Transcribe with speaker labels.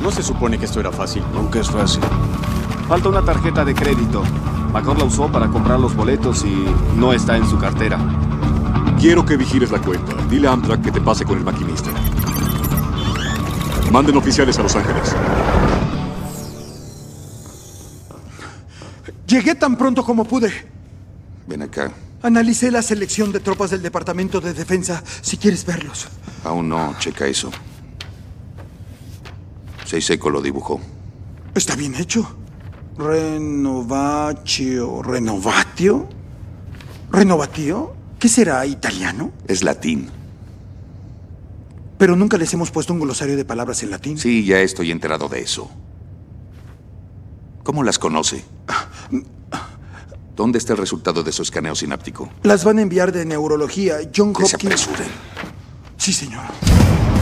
Speaker 1: No se supone que esto era fácil.
Speaker 2: Nunca es fácil.
Speaker 3: Falta una tarjeta de crédito. Macor la usó para comprar los boletos y no está en su cartera.
Speaker 4: Quiero que vigiles la cuenta. Dile a Amtrak que te pase con el maquinista. Manden oficiales a Los Ángeles.
Speaker 5: Llegué tan pronto como pude.
Speaker 2: Ven acá.
Speaker 5: Analicé la selección de tropas del Departamento de Defensa, si quieres verlos.
Speaker 2: Aún no, checa eso. Seiseco lo dibujó.
Speaker 5: Está bien hecho. Renovatio. ¿Renovatio? ¿Qué será, italiano?
Speaker 2: Es latín.
Speaker 5: Pero nunca les hemos puesto un glosario de palabras en latín.
Speaker 2: Sí, ya estoy enterado de eso. ¿Cómo las conoce? ¿Dónde está el resultado de su escaneo sináptico?
Speaker 5: Las van a enviar de neurología. John
Speaker 2: Que se
Speaker 5: Hopkins.
Speaker 2: apresuren.
Speaker 5: Sí, señor.